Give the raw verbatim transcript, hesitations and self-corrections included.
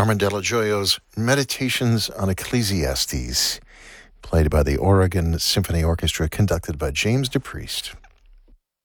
Carmen Delagioio's Meditations on Ecclesiastes, played by the Oregon Symphony Orchestra, conducted by James DePriest.